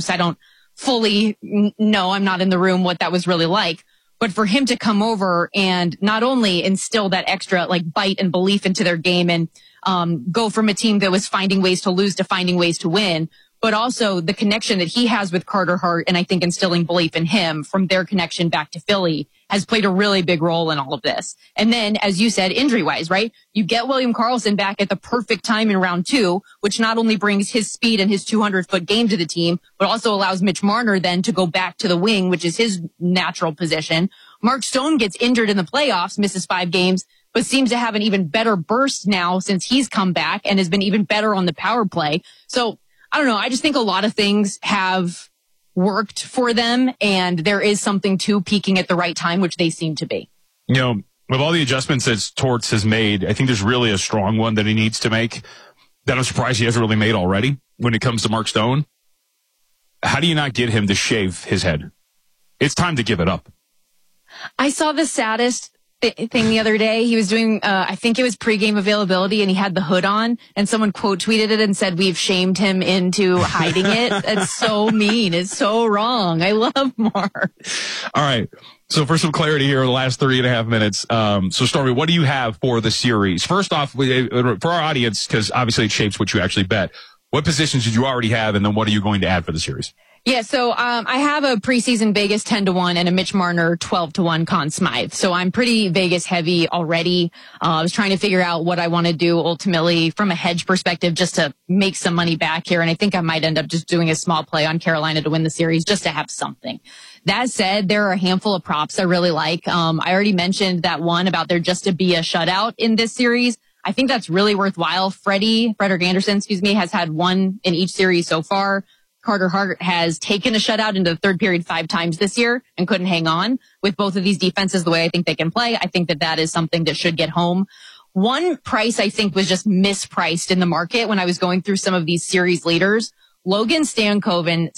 So I don't fully know, I'm not in the room, what that was really like. But for him to come over and not only instill that extra like bite and belief into their game and go from a team that was finding ways to lose to finding ways to win, but also the connection that he has with Carter Hart, and I think instilling belief in him from their connection back to Philly has played a really big role in all of this. And then, as you said, injury-wise, right? You get William Karlsson back at the perfect time in round 2, which not only brings his speed and his 200-foot game to the team, but also allows Mitch Marner then to go back to the wing, which is his natural position. Mark Stone gets injured in the playoffs, misses 5 games, but seems to have an even better burst now since he's come back and has been even better on the power play. So, I don't know. I just think a lot of things have worked for them, and there is something to peaking at the right time, which they seem to be. You know, with all the adjustments that Torts has made, I think there's really a strong one that he needs to make that I'm surprised he hasn't really made already when it comes to Mark Stone. How do you not get him to shave his head? It's time to give it up. I saw the saddest thing the other day. He was doing, I think it was pregame availability, and he had the hood on, and someone quote tweeted it and said, "We've shamed him into hiding it." It's so mean. It's so wrong. I love Mark. All right. So for some clarity here in the last 3.5 minutes. So Stormy, what do you have for the series? First off, for our audience, because obviously it shapes what you actually bet, what positions did you already have, and then what are you going to add for the series? Yeah, so I have a preseason Vegas 10-1 and a Mitch Marner 12-1 Conn Smythe. So I'm pretty Vegas heavy already. I was trying to figure out what I want to do ultimately from a hedge perspective just to make some money back here. And I think I might end up just doing a small play on Carolina to win the series just to have something. That said, there are a handful of props I really like. I already mentioned that one about there just to be a shutout in this series. I think that's really worthwhile. Frederick Anderson, has had one in each series so far. Carter Hart has taken a shutout into the third period 5 times this year and couldn't hang on with both of these defenses the way I think they can play. I think that is something that should get home. One price I think was just mispriced in the market when I was going through some of these series leaders. Logan Stankoven,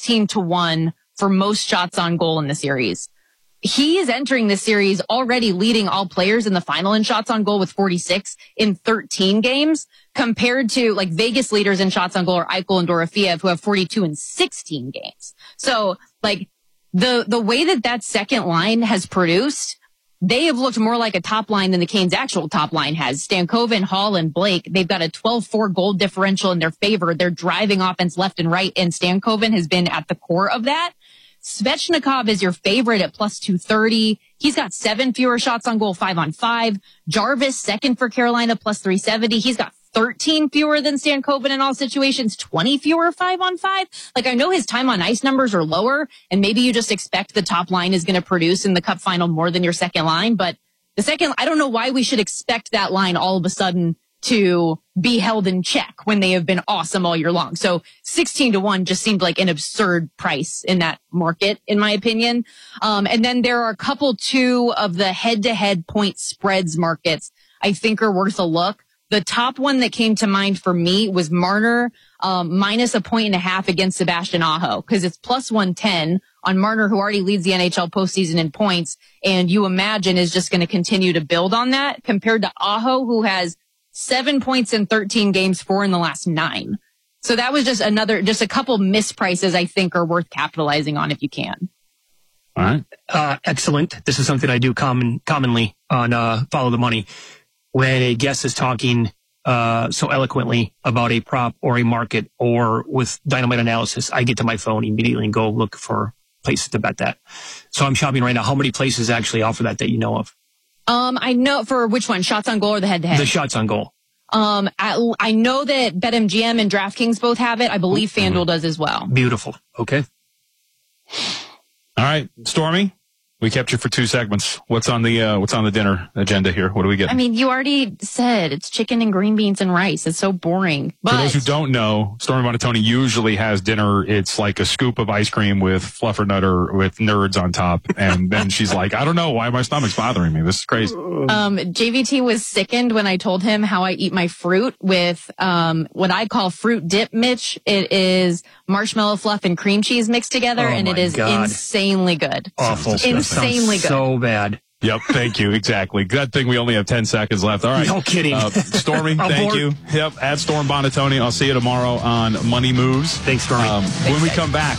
16-1 for most shots on goal in the series. He is entering this series already leading all players in the final in shots on goal with 46 in 13 games compared to like Vegas leaders in shots on goal are Eichel and Dorofeev who have 42 in 16 games. So like the way that second line has produced, they have looked more like a top line than the Canes' actual top line has. Stankoven, Hall, and Blake, they've got a 12-4 goal differential in their favor. They're driving offense left and right, and Stankoven has been at the core of that. Svechnikov is your favorite at plus 230. He's got 7 fewer shots on goal 5-on-5. Jarvis, second for Carolina, plus 370. He's got 13 fewer than Stankoven in all situations, 20 fewer 5-on-5. Like, I know his time on ice numbers are lower, and maybe you just expect the top line is going to produce in the Cup final more than your second line, but I don't know why we should expect that line all of a sudden to be held in check when they have been awesome all year long. So 16-1 just seemed like an absurd price in that market, in my opinion. And then there are a couple, 2 of the head-to-head point spreads markets I think are worth a look. The top one that came to mind for me was Marner, minus 1.5 points against Sebastian Aho, because it's plus 110 on Marner, who already leads the NHL postseason in points, and you imagine is just going to continue to build on that compared to Aho, who has 7 points in 13 games, 4 in the last 9. So that was just a couple misprices I think are worth capitalizing on if you can. All right. Excellent. This is something I do commonly on Follow the Money. When a guest is talking so eloquently about a prop or a market or with dynamite analysis, I get to my phone immediately and go look for places to bet that. So I'm shopping right now. How many places actually offer that you know of? I know for which one? Shots on goal or the head-to-head? The shots on goal. I know that BetMGM and DraftKings both have it. I believe FanDuel does as well. Beautiful. Okay. All right, Stormy, we kept you for 2 segments. What's on the dinner agenda here? What do we get? I mean, you already said it's chicken and green beans and rice. It's so boring. But for those who don't know, Stormy Buonantony usually has dinner. It's like a scoop of ice cream with fluffernutter with nerds on top. And then she's like, I don't know why my stomach's bothering me. This is crazy. JVT was sickened when I told him how I eat my fruit with what I call fruit dip, Mitch. It is marshmallow fluff and cream cheese mixed together, and it is insanely good. Awful. Insanely good. So bad. Yep, thank you. Exactly. Good thing we only have 10 seconds left. All right. No kidding. Stormy, thank you. Yep, at Storm Buonantony. I'll see you tomorrow on Money Moves. Thanks, Stormy. When we come back,